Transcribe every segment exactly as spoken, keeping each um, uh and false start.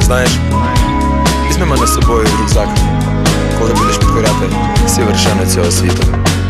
знаєш, візьми мене з собою в рюкзак, коли будеш підкоряти всі вершини цього світу.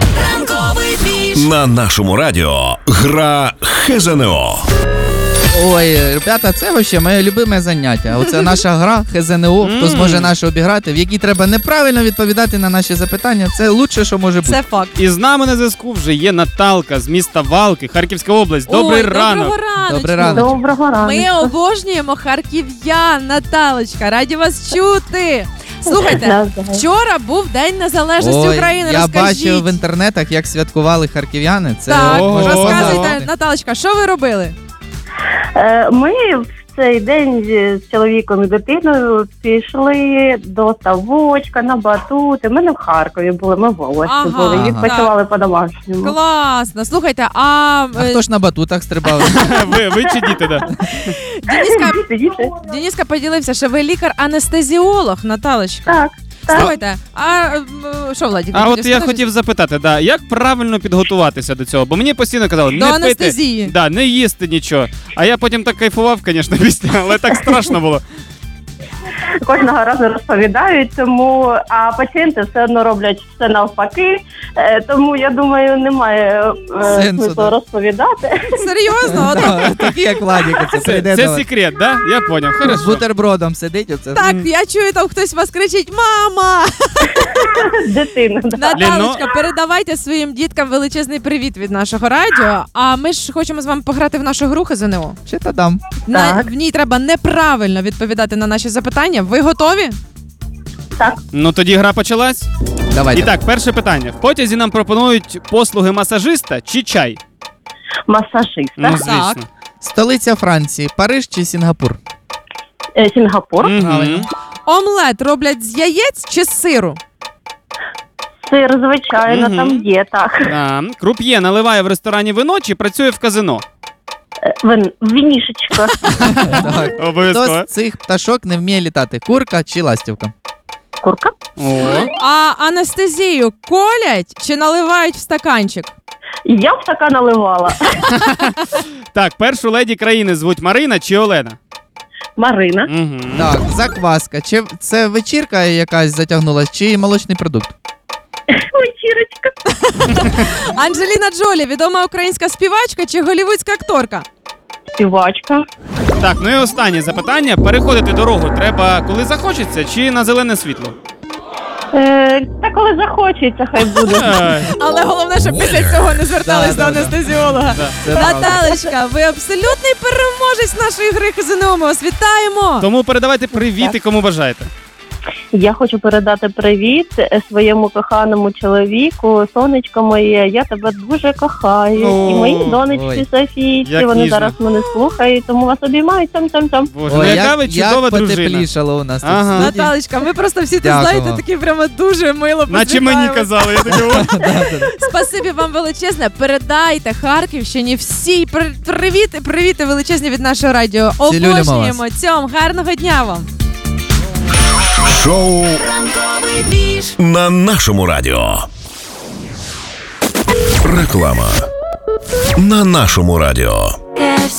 На нашому радіо гра ХЗНО. Ой, ребята, це вообще моє любиме заняття. Оце наша гра ХЗНО, хто зможе нашу обіграти, в якій треба неправильно відповідати на наші запитання. Це лучше, що може бути. Це факт. І з нами на зв'язку вже є Наталка з міста Валки, Харківська область. Добрий Ой, ранок. Доброго раночку. Добрий ранок. Доброго ранку. Ми обожнюємо харків'ян, Наталочка. Раді вас чути. Слухайте, Навзаєм. вчора був День Незалежності Ой, України. я Розкажіть. бачив в інтернетах, як святкували харків'яни. Це Так, можна розказуйте, сказати. Наталочка, що ви робили? Е, Ми в цей день з чоловіком і дитиною пішли до ставочка, на батути. Ми не в Харкові були, ми в Волосі Ага, були. Відпочивали по-домашньому. Класно. Слухайте, а, А хто ж на батутах стрибав? Ви, ви чи діти, да? Дениска, Діти, діти. Дениска поділився, що ви лікар-анестезіолог, Наталочка. Так. Слухайте, а м, що, Владик? А ти от хотів я сказати? хотів запитати, да, як правильно підготуватися до цього? Бо мені постійно казали, До не анестезії. пити, да, не їсти нічого. А я потім так кайфував, звісно, після, але так страшно було. Кожного разу розповідають, тому а пацієнти все одно роблять все навпаки. Е, Тому я думаю, немає е, Сенсу, смислу да. розповідати. Серйозно? От, Да, Такі, як Владик, це Це, прийде це до вас. секрет, да? Я поняв, З хорошо. бутербродом сидить оце. так, я чую, там хтось вас кричить: «Мама!» Дитина. Да. Наталочка, передавайте своїм діткам величезний привіт від нашого радіо. А ми ж хочемо з вами пограти в нашу гру ХЗНО. Чи та дам? На, Так. в ній треба неправильно відповідати на наші запитання. Ви готові? Так. Ну тоді гра почалась. Давайте. І так, перше питання. В потязі нам пропонують послуги масажиста чи чай? Масажиста. Ну, звісно. Столиця Франції, Париж чи Сінгапур? Е, Сінгапур. Мгм. Правильно. Омлет роблять з яєць чи з сиру? Сир, звичайно, Мгм. там є, так. Да. Круп'є наливає в ресторані вино чи працює в казино? Е, Вин, вінішечко. Так. Хто Обов'язково. з цих пташок не вміє літати? Курка чи ластівка? Курка. О. А анестезію колять чи наливають в стаканчик? Я б така наливала. Так, першу леді країни звуть Марина чи Олена? Марина. Угу. Так, закваска. Чи це вечірка якась затягнулась, чи молочний продукт? Вечірочка. Анджеліна Джолі, відома українська співачка чи голівудська акторка? Співачка. Так, ну і останнє запитання. Переходити дорогу треба, коли захочеться, чи на зелене світло? Е, та коли захочеться, хай буде. Е, Але головне, щоб після цього не звертались Да, до да, да. анестезіолога. да. Це правда. Наталочка, ви абсолютний переможець нашої гри ХЗНО. Ми вас вітаємо. Тому передавайте привіти, кому бажаєте. Я хочу передати привіт е, своєму коханому чоловіку, сонечко моє, я тебе дуже кохаю. О, І моїй донечці ой. Софійці, Як вони ніжно. зараз мене слухають, тому вас обіймаю, цям-цям-цям. Боже, ну Ой, яка ви як, чудова як дружина. потеплішало у нас тут Ага. в студії. Наталочка, ми просто всі, ти Дякую знаєте, вам. такі прямо дуже мило Наче мені посміхаємось. казали, я такий, о. Спасибі вам величезне. Передайте Харківщині всі при- привіти, привіти величезні від нашого радіо. Цілюємо вас. Обожнюємо. Цьом, гарного дня вам. Шоу на нашому радіо. Реклама на нашому радіо.